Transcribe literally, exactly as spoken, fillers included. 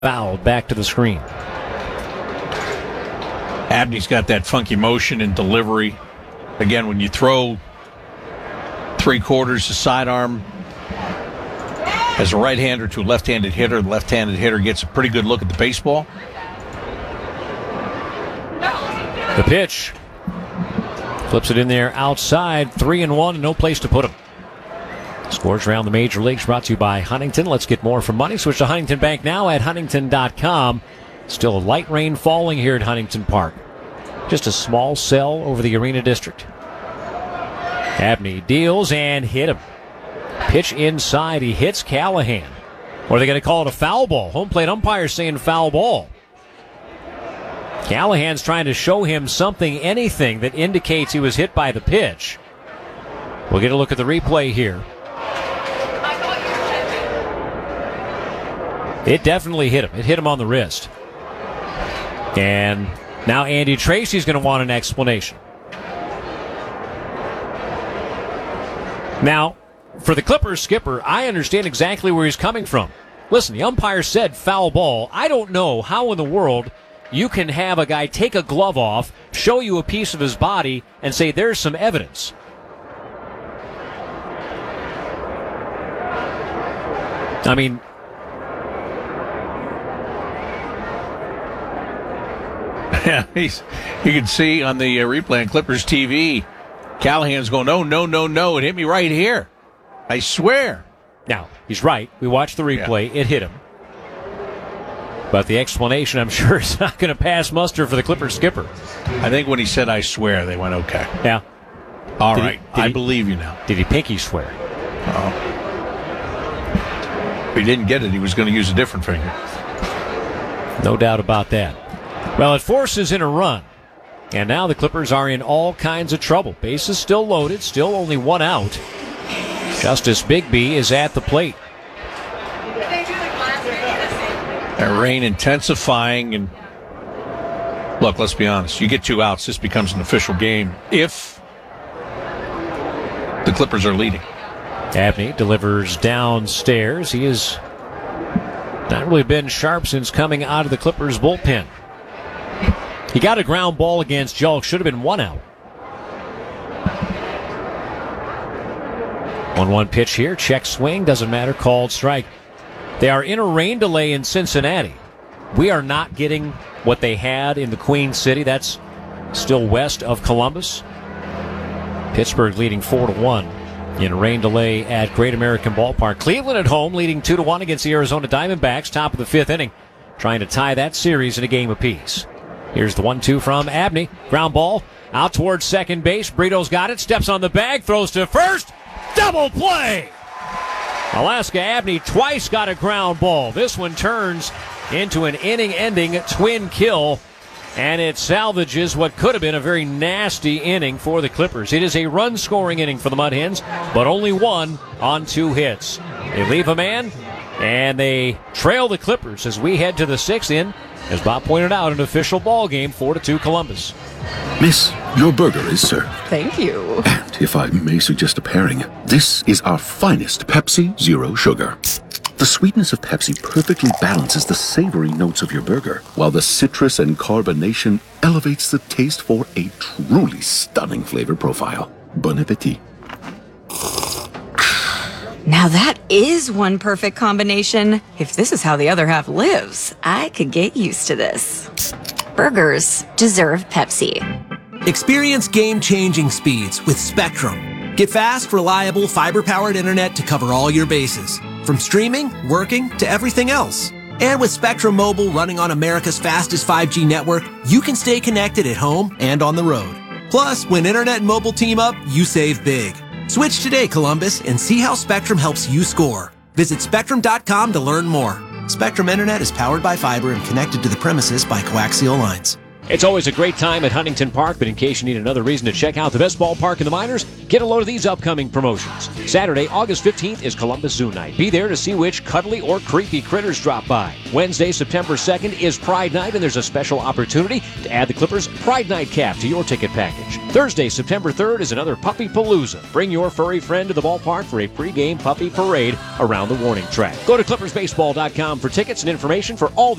Fouled back to the screen. Abney's got that funky motion and delivery. Again, when you throw three quarters to sidearm as a right-hander to a left-handed hitter, the left-handed hitter gets a pretty good look at the baseball. The pitch. Flips it in there outside. Three and one, and no place to put him. Scores around the major leagues brought to you by Huntington. Let's get more from money. Switch to Huntington Bank now at huntington dot com. Still a light rain falling here at Huntington Park. Just a small cell over the Arena District. Abney deals and hit him. Pitch inside. He hits Callahan. Or are they going to call it a foul ball? Home plate umpire saying foul ball. Callahan's trying to show him something, anything that indicates he was hit by the pitch. We'll get a look at the replay here. It definitely hit him. It hit him on the wrist. And now Andy Tracy's going to want an explanation. Now, for the Clippers skipper, I understand exactly where he's coming from. Listen, the umpire said foul ball. I don't know how in the world you can have a guy take a glove off, show you a piece of his body, and say there's some evidence. I mean, yeah, he's, you can see on the uh, replay on Clippers T V, Callahan's going, no, no, no, no, it hit me right here. I swear. Now, he's right. We watched the replay. Yeah. It hit him. But the explanation, I'm sure, is not going to pass muster for the Clippers skipper. I think when he said, I swear, they went, okay. Yeah. All did right. He, I he, believe you now. Did he pinky swear? Oh. If he didn't get it, he was going to use a different finger. No doubt about that. Well, it forces in a run. And now the Clippers are in all kinds of trouble. Bases still loaded, still only one out. Justice Bigby is at the plate. That rain intensifying, and look, let's be honest. You get two outs, this becomes an official game if the Clippers are leading. Abney delivers downstairs. He has not really been sharp since coming out of the Clippers bullpen. He got a ground ball against Julk. Should have been one out. one one pitch here. Check swing. Doesn't matter. Called strike. They are in a rain delay in Cincinnati. We are not getting what they had in the Queen City. That's still west of Columbus. Pittsburgh leading four to one in a rain delay at Great American Ballpark. Cleveland at home leading two to one against the Arizona Diamondbacks. Top of the fifth inning. Trying to tie that series in a game apiece. Here's the one two from Abney. Ground ball out towards second base. Brito's got it. Steps on the bag. Throws to first. Double play! Alaska Abney twice got a ground ball. This one turns into an inning-ending twin kill, and it salvages what could have been a very nasty inning for the Clippers. It is a run-scoring inning for the Mud Hens, but only one on two hits. They leave a man, and they trail the Clippers as we head to the sixth in, as Bob pointed out, an official ball game, four to two Columbus. Miss, your burger is served. Thank you. And if I may suggest a pairing, this is our finest Pepsi Zero Sugar. The sweetness of Pepsi perfectly balances the savory notes of your burger, while the citrus and carbonation elevates the taste for a truly stunning flavor profile. Bon appetit. Now that is one perfect combination. If this is how the other half lives, I could get used to this. Burgers deserve Pepsi. Experience game-changing speeds with Spectrum. Get fast, reliable, fiber-powered internet to cover all your bases. From streaming, working, to everything else. And with Spectrum Mobile running on America's fastest five G network, you can stay connected at home and on the road. Plus, when internet and mobile team up, you save big. Switch today, Columbus, and see how Spectrum helps you score. Visit Spectrum dot com to learn more. Spectrum Internet is powered by fiber and connected to the premises by coaxial lines. It's always a great time at Huntington Park, but in case you need another reason to check out the best ballpark in the minors, get a load of these upcoming promotions. Saturday, August fifteenth is Columbus Zoo Night. Be there to see which cuddly or creepy critters drop by. Wednesday, September second is Pride Night, and there's a special opportunity to add the Clippers Pride Night cap to your ticket package. Thursday, September third is another Puppy Palooza. Bring your furry friend to the ballpark for a pregame puppy parade around the warning track. Go to clippers baseball dot com for tickets and information for all the